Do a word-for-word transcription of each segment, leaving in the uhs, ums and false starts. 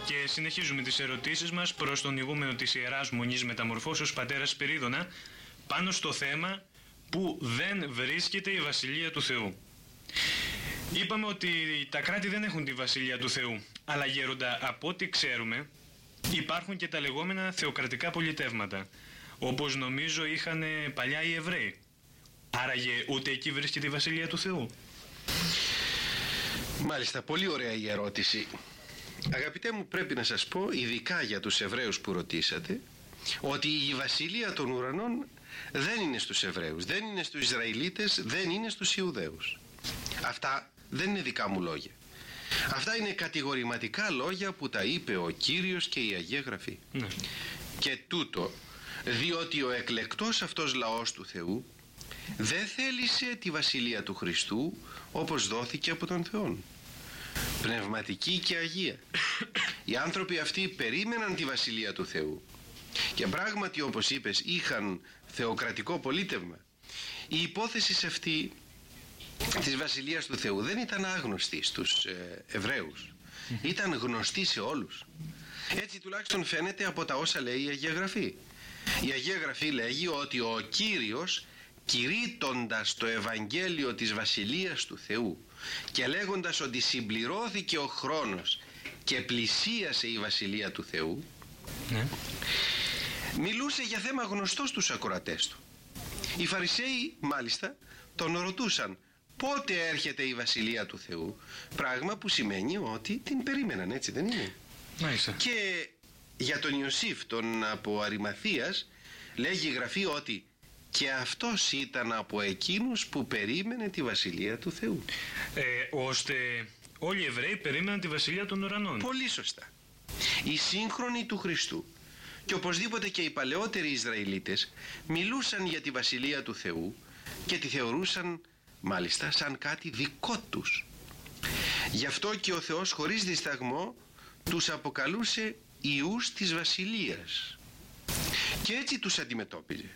Και συνεχίζουμε τις ερωτήσεις μας προς τον ηγούμενο της Ιεράς Μονής Μεταμορφώσεως πατέρα Σπυρίδωνα πάνω στο θέμα που δεν βρίσκεται η Βασιλεία του Θεού. Είπαμε ότι τα κράτη δεν έχουν τη Βασιλεία του Θεού, αλλά γέροντα, από ό,τι ξέρουμε υπάρχουν και τα λεγόμενα θεοκρατικά πολιτεύματα, όπως νομίζω είχαν παλιά οι Εβραίοι. Άραγε ούτε εκεί βρίσκεται η Βασιλεία του Θεού? Μάλιστα, πολύ ωραία η ερώτηση. Αγαπητέ μου, πρέπει να σας πω, ειδικά για τους Εβραίους που ρωτήσατε, ότι η Βασιλεία των Ουρανών δεν είναι στους Εβραίους, δεν είναι στους Ισραηλίτες, δεν είναι στους Ιουδαίους. Αυτά δεν είναι δικά μου λόγια. Αυτά είναι κατηγορηματικά λόγια που τα είπε ο Κύριος και η Αγία Γραφή. Ναι. Και τούτο διότι ο εκλεκτός αυτός λαός του Θεού δεν θέλησε τη Βασιλεία του Χριστού όπως δόθηκε από τον Θεό, πνευματική και αγία. Οι άνθρωποι αυτοί περίμεναν τη Βασιλεία του Θεού και πράγματι, όπως είπες, είχαν θεοκρατικό πολίτευμα. Η υπόθεση σε αυτή της Βασιλείας του Θεού δεν ήταν άγνωστη στους ε, Εβραίους, ήταν γνωστή σε όλους. Έτσι τουλάχιστον φαίνεται από τα όσα λέει η Αγία Γραφή. Η Αγία Γραφή λέγει ότι ο Κύριος, κηρύττοντας το Ευαγγέλιο της Βασιλείας του Θεού και λέγοντας ότι συμπληρώθηκε ο χρόνος και πλησίασε η Βασιλεία του Θεού, ναι, μιλούσε για θέμα γνωστό στους ακροατές του. Οι Φαρισαίοι μάλιστα τον ρωτούσαν πότε έρχεται η Βασιλεία του Θεού, πράγμα που σημαίνει ότι την περίμεναν, έτσι δεν είναι? Μάλιστα. Και για τον Ιωσήφ τον από Αριμαθίας λέγει η Γραφή ότι και αυτός ήταν από εκείνους που περίμενε τη Βασιλεία του Θεού. Ε, ώστε όλοι οι Εβραίοι περίμεναν τη Βασιλεία των Ουρανών. Πολύ σωστά. Οι σύγχρονοι του Χριστού και οπωσδήποτε και οι παλαιότεροι Ισραηλίτες μιλούσαν για τη Βασιλεία του Θεού και τη θεωρούσαν μάλιστα σαν κάτι δικό τους. Γι' αυτό και ο Θεός χωρίς δισταγμό τους αποκαλούσε ιούς της Βασιλείας και έτσι τους αντιμετώπιζε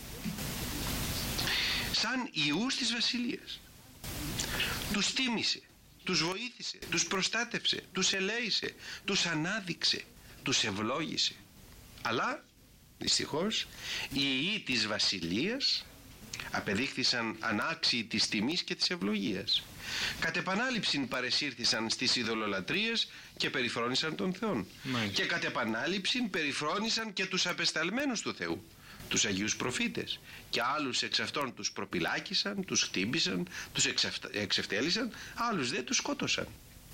σαν ιούς της Βασιλείας. Τους τίμησε, τους βοήθησε, τους προστάτευσε, τους ελέησε, τους ανάδειξε, τους ευλόγησε. Αλλά δυστυχώς οι ιοί της Βασιλείας απεδείχθησαν ανάξιοι της τιμής και της ευλογίας. Κατ' επανάληψην παρεσύρθησαν στις ειδωλολατρίες και περιφρόνησαν τον Θεόν. Μάλιστα. Και κατ' επανάληψην περιφρόνησαν και τους απεσταλμένους του Θεού, τους Αγίους Προφήτες, και άλλους εξ αυτών τους προπυλάκησαν, τους χτύπησαν, τους εξευτέλισαν, άλλους δεν τους σκότωσαν.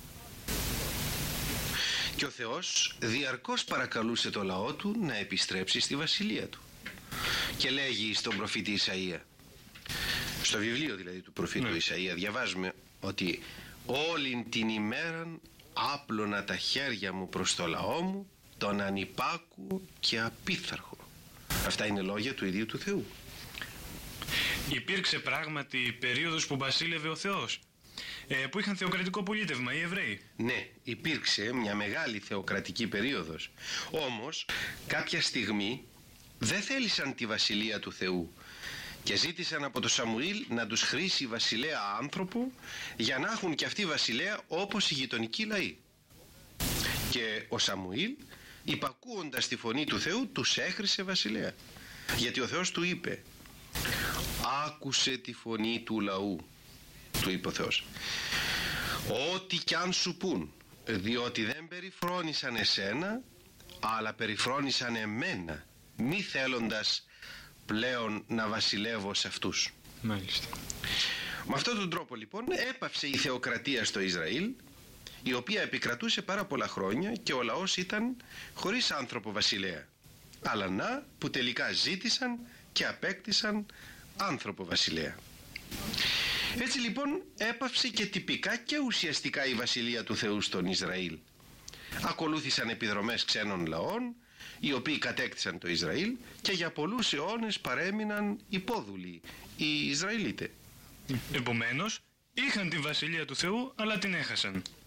Και ο Θεός διαρκώς παρακαλούσε το λαό του να επιστρέψει στη Βασιλεία του και λέγει στον προφήτη Ισαΐα, στο βιβλίο δηλαδή του προφήτου ναι. Ισαΐα, διαβάζουμε ότι όλην την ημέραν άπλωνα τα χέρια μου προς το λαό μου, τον ανυπάκου και απίθαρχο. Αυτά είναι λόγια του ίδιου του Θεού. Υπήρξε πράγματι περίοδος που βασίλευε ο Θεός, ε, που είχαν θεοκρατικό πολίτευμα οι Εβραίοι? Ναι, υπήρξε μια μεγάλη θεοκρατική περίοδος. Όμως κάποια στιγμή δεν θέλησαν τη Βασιλεία του Θεού και ζήτησαν από τον Σαμουήλ να τους χρήσει βασιλέα άνθρωπο για να έχουν και αυτοί βασιλέα όπως οι γειτονικοί λαοί. Και ο Σαμουήλ, υπακούοντας τη φωνή του Θεού, τους έχρισε βασιλέα, γιατί ο Θεός του είπε, άκουσε τη φωνή του λαού, του είπε ο Θεός, ό,τι κι αν σου πούν, διότι δεν περιφρόνησαν εσένα αλλά περιφρόνησαν εμένα, μη θέλοντας πλέον να βασιλεύω σε αυτούς. Μάλιστα. Με αυτόν τον τρόπο λοιπόν έπαυσε η θεοκρατία στο Ισραήλ, η οποία επικρατούσε πάρα πολλά χρόνια και ο λαός ήταν χωρίς άνθρωπο βασιλέα. Αλλά να που τελικά ζήτησαν και απέκτησαν άνθρωπο βασιλέα. Έτσι λοιπόν έπαυσε και τυπικά και ουσιαστικά η Βασιλεία του Θεού στον Ισραήλ. Ακολούθησαν επιδρομές ξένων λαών, οι οποίοι κατέκτησαν το Ισραήλ και για πολλούς αιώνες παρέμειναν υπόδουλοι οι Ισραηλίτες. Επομένως είχαν τη Βασιλεία του Θεού αλλά την έχασαν.